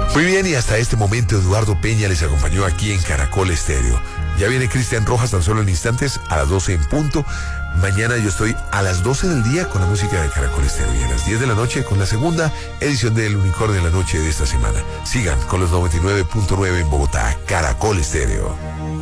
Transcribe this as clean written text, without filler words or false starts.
Muy bien, y hasta este momento Eduardo Peña les acompañó aquí en Caracol Estéreo. Ya viene Cristian Rojas tan solo en instantes, a las 12 en punto. Mañana yo estoy a las 12 del día con la música de Caracol Estéreo y a las 10 de la noche con la segunda edición del Unicornio de la Noche de esta semana. Sigan con los 99.9 en Bogotá, Caracol Estéreo.